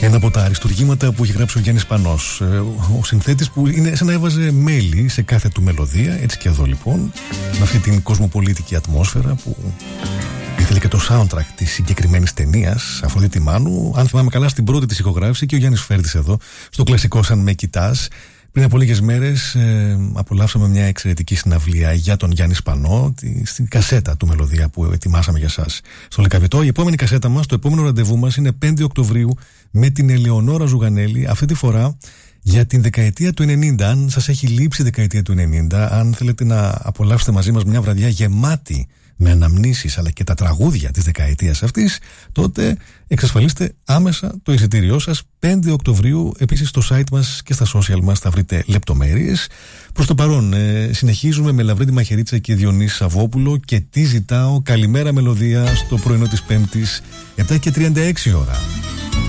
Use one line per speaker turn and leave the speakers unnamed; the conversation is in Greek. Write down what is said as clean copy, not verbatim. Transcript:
Ένα από τα αριστουργήματα που έχει γράψει ο Γιάννης Πανός. Ο συνθέτης που είναι σαν να έβαζε μέλι σε κάθε του μελωδία. Έτσι και εδώ λοιπόν, με αυτή την κοσμοπολίτικη ατμόσφαιρα που ήθελε και το soundtrack της συγκεκριμένης ταινίας, Αφροδίτη Μάνου. Αν θυμάμαι καλά, στην πρώτη της ηχογράφηση και ο Γιάννης Φέρτης εδώ, στο κλασικό Σαν με κοιτάς. Πριν από λίγες μέρες απολαύσαμε μια εξαιρετική συναυλία για τον Γιάννη Σπανό, στην κασέτα του μελωδία που ετοιμάσαμε για σας στο Λεκαβητό. Η επόμενη κασέτα μας, το επόμενο ραντεβού μας είναι 5 Οκτωβρίου με την Ελεονόρα Ζουγανέλη, αυτή τη φορά για την δεκαετία του 90. Αν σας έχει λείψει η δεκαετία του 90, αν θέλετε να απολαύσετε μαζί μας μια βραδιά γεμάτη με αναμνήσεις αλλά και τα τραγούδια της δεκαετίας αυτής, τότε εξασφαλίστε άμεσα το εισιτήριό σας. 5 Οκτωβρίου, επίσης στο site μας και στα social μας θα βρείτε λεπτομέρειες. Προς το παρόν συνεχίζουμε με Λαβρέντη Μαχαιρίτσα και Διονύση Σαββόπουλο και τι ζητάω. Καλημέρα μελωδία στο πρωινό της Πέμπτης, 7:36 ώρα.